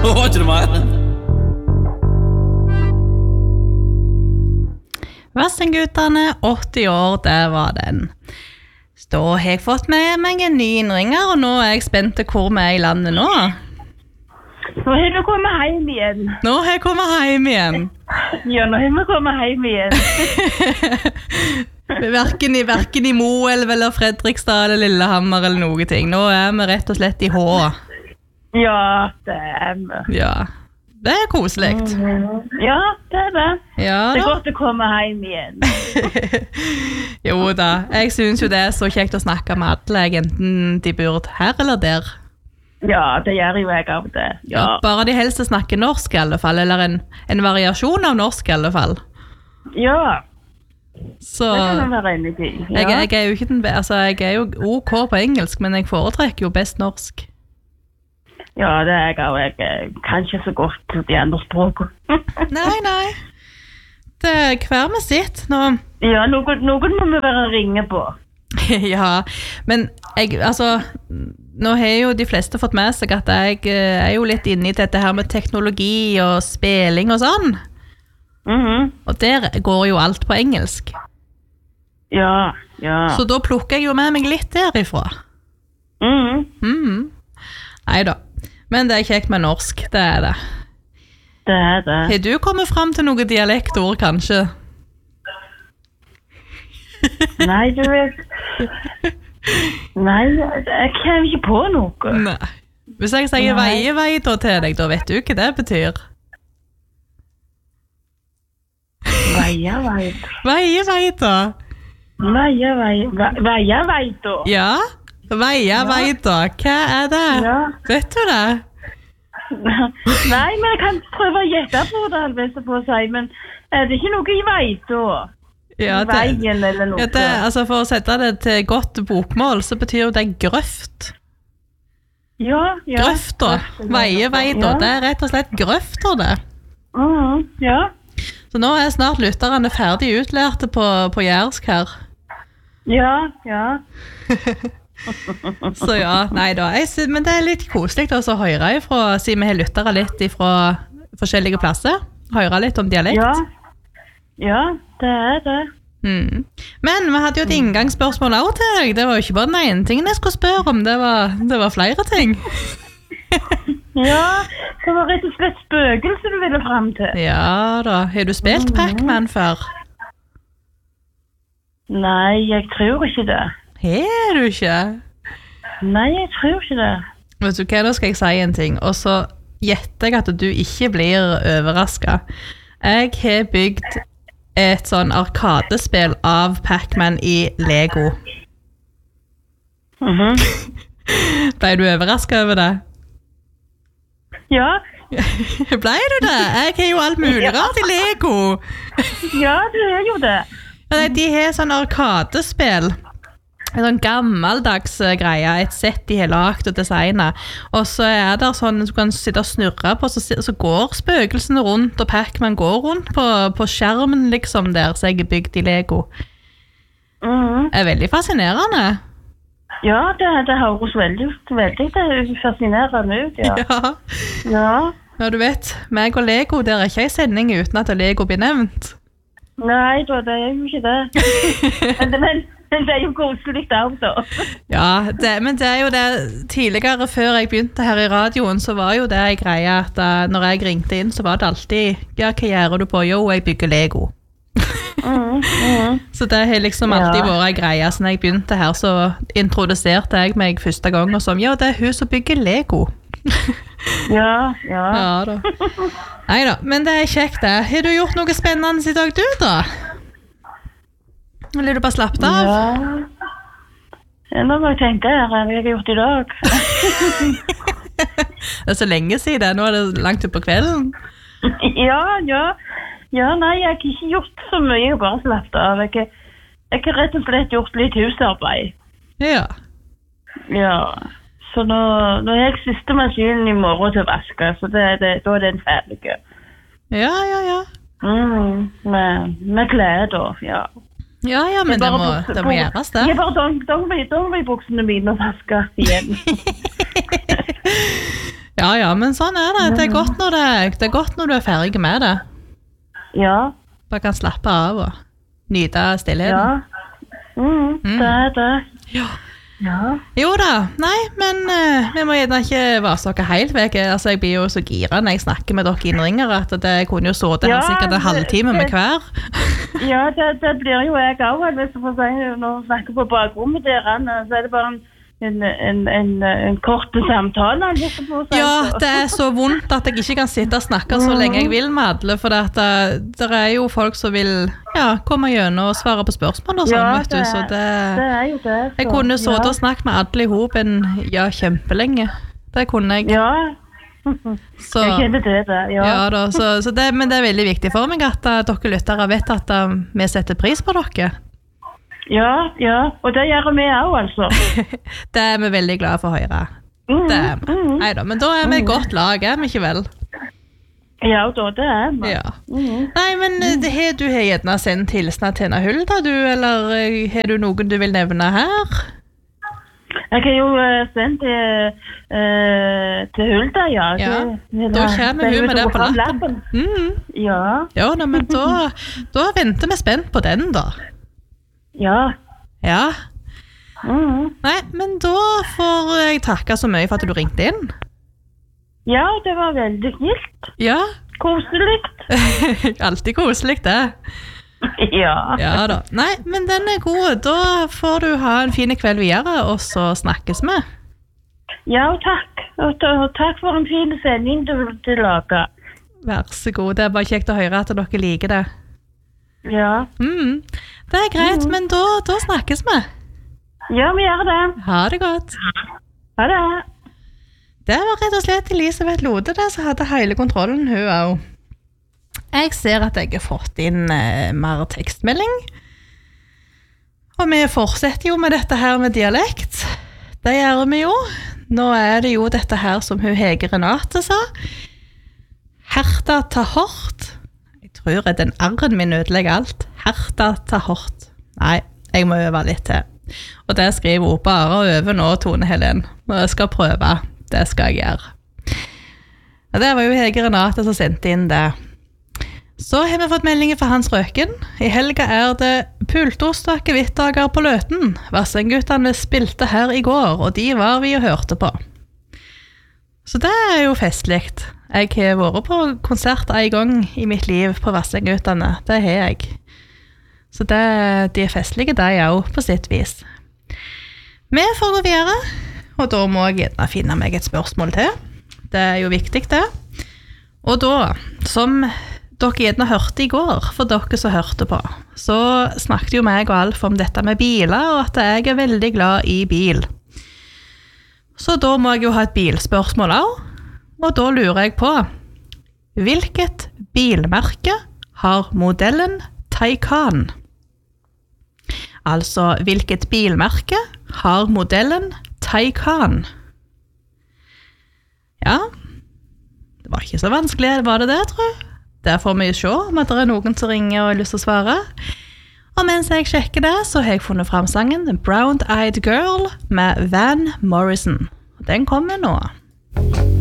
Var ikke det mer? Vassendguttene, 80 år, det var den. Så da har jeg fått med meg en ny innringer, og nå er jeg spent til hvor vi er i landet nå. Nå har vi kommet hjem igjen. Nå har jeg kommet hjem igjen. Ja, nå har vi kommet hjem igjen. Hverken i Moelv eller Fredrikstad eller Lillehammer eller noe ting. Nå er vi rett og slett i Hå. Ja, det er vi. Ja, det er koselig. Ja, det er det. Ja, det er da. godt å komme hjem igjen. Jo da, jeg synes jo det er så kjekt å snakke med alle, enten de bor her eller der. Ja, det gjør jo jeg av det. Ja. Bare de helst snakker norsk i alle fall, eller en variasjon av norsk i alle fall. Ja, Så det kan jeg være enig i. Ja. jeg er jo ikke jeg er jo ok på engelsk, men jeg foretrekker jo best norsk. Ja, det er jeg også. Jeg kan ikke så godt de andre språkene. Nei. Det er hver med sitt nå. Ja, noen må vi være ringe på. Ja, men nå har jo de fleste fått med seg at jeg er jo litt inne i dette her med teknologi og spilling og sånn. Og der går jo alt på engelsk. Ja. Så da plukker jeg jo med meg litt derifra. Neida, men det er kjekt med norsk, det er det. Det er det. Har du kommet frem til noen dialektord, kanskje? Nei, du vet. Nei, jeg kommer ikke på noe. Nei. Hvis jeg sier veie da til deg, da vet du hva det betyr. Veie da. Ja, veie da. Hva er det? Ja. Vet du det? Nei, men jeg kan prøve å gjette på det, hvis jeg får si, men er det ikke noe i vei da? Ja, Veien eller noe? Ja, for å sette det til godt bokmål, så betyr det grøft. Ja. Grøft da. Veie da. Det er rett og slett grøft da, det. Ja. Så nå er snart lytterne ferdig utlærte på jærsk her. Ja. Så ja, nei da. Men det er litt koselig også å høre ifra, siden vi har lyttere litt ifra forskjellige plasser. Høre litt om dialekt. Ja, det er det. Men vi hadde jo et inngangsspørsmål også til deg. Det var jo ikke bare den ene tingen jeg skulle spørre om, det var flere ting. Ja, det var rett og slett spøkelse du ville frem til. Ja da, har du spilt Pac-Man før? Nei, jeg tror ikke det. Har du ikke? Nei, jeg tror ikke det. Vet du hva, nå skal jeg si en ting, og så gjetter jeg at du ikke blir overrasket. Jeg har bygd et sånn arkadespill av Pac-Man i Lego. Ble du overrasket over det? Ja. Ble du det? Jeg har jo alt mulig rart i Lego. Ja, du er jo det. De har sånn arkadespill. En sånn gammeldags greie, et sett de har lagt og designet. Og så er det sånn, du kan sitte og snurre på, så går spøkelsene rundt, og Pac-Man går rundt på skjermen liksom der, så jeg er bygd i Lego. Det er veldig fascinerende. Ja, det høres veldig fascinerende ut, ja. Ja, du vet, meg og Lego, der er ikke en sending uten at Lego blir nevnt. Nei, det er jo ikke det. Men det er jo koselig av da. Ja, men det er jo det, tidligere før jeg begynte her i radioen, så var jo det jeg greia at når jeg ringte inn, så var det alltid, ja, hva gjør du på? Jo, jeg bygger Lego. Så det har liksom alltid vært en greie. Så når jeg begynte her, så introduserte jeg meg første gang og som, ja, det er hun som bygger Lego. Ja da. Neida, men det er kjekt det. Har du gjort noe spennende i dag du da? Eller er du bare slappet av? Ja, nå må jeg tenke her, hva jeg har gjort i dag. Det er så lenge siden, nå er det langt ut på kvelden. Ja, nei, jeg har ikke gjort så mye, jeg har bare slappet av. Jeg har rett og slett gjort litt husarbeid. Ja. Ja, så nå har jeg siste maskinen i morgen til å vaske, så da er den ferdig. Ja. Med klær da, ja. Ja, men det må gjøres det. Jeg bare dongbybuksene mine og vaske igjen. Ja, men sånn er det. Det er godt når det er godt når du er ferdig med det. Ja. Bare kan slappe av og nyte stillheten. Ja. Det er det. Ja. Ja. Jo da, nei, men vi må gjerne ikke vase dere helt vekk. Altså, jeg blir jo så gira når jeg snakker med dere innringere at det kunne jo sådd her sikkert en halvtime med hver. Ja, det blir jo jeg også, hvis jeg får si, når jeg snakker på bakrommet der, så er det bare en kort samtale. Ja, det er så vondt at jeg ikke kan sitte og snakke så lenge jeg vil med alle, for det er jo folk som vil komme gjennom og svare på spørsmål og sånn, vet du, så det er jo det. Jeg kunne sådd og snakket med alle i hopen, kjempelenge. Det kunne jeg. Ja, så, jeg kjenner det, ja. Ja da, men det er veldig viktig for meg at dere lyttere vet at vi setter pris på dere. Ja, og det gjør vi også, altså. Det er vi veldig glade for å høre. Det er vi. Neida, men da er vi et godt lag, er vi ikke vel? Ja, da, det er vi. Ja. Nei, men du har gjerne sendt hilsene til Tina Hulda, du, eller har du noen du vil nevne her? Jeg har jo sendt til Hulda, ja. Da kommer hun med det på lappen. Ja, men da venter vi spent på den da. Ja. Nei, men da får jeg takke så mye for at du ringte inn. Ja, det var veldig snilt. Ja. Koselig. Alltid koselig, det. Ja da. Nei, men den er god. Da får du ha en fin kveld videre, og så snakkes vi. Ja, takk. Og takk for en fin sending du lager. Vær så god. Det er bare kjekt å høre at dere liker det. Ja. Det er greit, men da snakkes vi. Ja, vi gjør det. Ha det godt. Ha det. Det var rett og slett Elisabeth Lode det, som hadde hele kontrollen, hun også. Jeg ser at jeg har fått inn mer tekstmelding. Og vi fortsetter jo med dette her med dialekt. Det gjør vi jo. Nå er det jo dette her som hun Hege Renate sa. Herta ta hort. Jeg tror at den R-en min ødelegger alt. Herta ta hort. Nei, jeg må øve litt til. Og det skriver hun bare over nå, Tone Helen. Og jeg skal prøve. Det skal jeg gjøre. Og det var jo Hege Renate som sendte inn det. Så har vi fått meldinger fra Hans Røken. I helga er det pultost og akevittdager på Løten. Vassendguttene spilte her i går, og de var vi og hørte på. Så det er jo festligt. Jeg har vært på konsert en gang i mitt liv på Vassendguttene. Det har jeg. Så de er festlige, de er jo på sitt vis. Vi får gå videre, og da må jeg gjerne finne meg et spørsmål til. Det er jo viktig det. Og da, som dere gjerne hørte i går, for dere som hørte på, så snakket jo meg og Alf om dette med biler, og at jeg er veldig glad i bil. Så da må jeg jo ha et bilspørsmål også, og da lurer jeg på, hvilket bilmerke har modellen Taycan? Altså, hvilket bilmerke har modellen Taycan? Ja, det var ikke så vanskelig, var det, tror jeg? Der får vi jo se om det er noen som ringer og har lyst til å svare. Og mens jeg sjekker det, så har jeg funnet frem sangen Brown Eyed Girl med Van Morrison. Den kommer nå.